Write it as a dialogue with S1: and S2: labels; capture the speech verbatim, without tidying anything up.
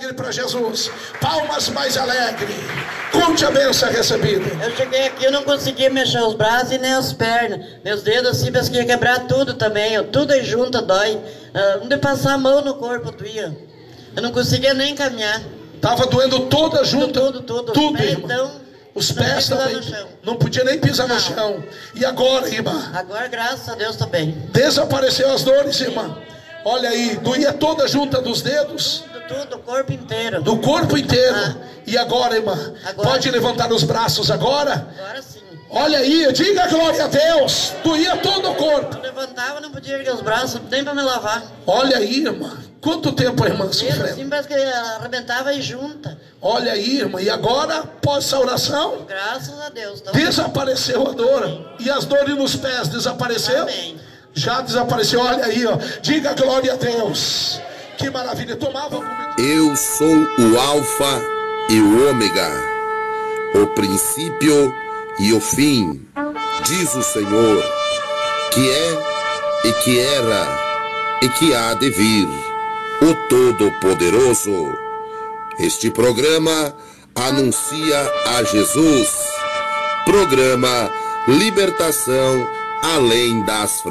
S1: alegre para Jesus. Palmas mais alegre. Conte a bênção recebida.
S2: Eu cheguei aqui, eu não conseguia mexer os braços e nem as pernas. Meus dedos assim, parece que ia quebrar tudo também. Eu, tudo aí junto dói. Ah, não de passar a mão no corpo doía. Eu não conseguia nem caminhar.
S1: Tava doendo toda junta.
S2: Tudo, tudo, tudo.
S1: Tudo,
S2: Os pés,
S1: irmã.
S2: então,
S1: Os
S2: não
S1: pés
S2: podia pisar
S1: também.
S2: no chão.
S1: Não podia nem pisar
S2: Não.
S1: no chão. E agora, irmã?
S2: Agora, graças a Deus, tô bem.
S1: Desapareceu as dores, irmã. Olha aí, doía toda junta dos dedos.
S2: Tudo, tudo, o corpo inteiro.
S1: Do corpo inteiro.
S2: Ah.
S1: E agora, irmã?
S2: Agora.
S1: Pode levantar os braços agora?
S2: Agora sim.
S1: Olha aí, diga glória a Deus. Doía todo o corpo.
S2: Eu levantava, não podia erguer os braços, nem pra me lavar.
S1: Olha aí, irmã. Quanto tempo a irmã
S2: Dedo
S1: sofrendo?
S2: assim, parece que arrebentava e junta.
S1: Olha aí, irmã. E agora, após essa oração,
S2: Graças a Deus. Tô
S1: desapareceu a dor. E as dores nos pés desapareceu?
S2: Amém.
S1: Já desapareceu. Olha aí, ó. Diga glória a Deus. Que maravilha. Tomava algum...
S3: Eu sou o Alfa e o Ômega, o princípio e o fim, diz o Senhor, que é e que era e que há de vir, o Todo-Poderoso. Este programa anuncia a Jesus. Programa Libertação Além das Fronteiras.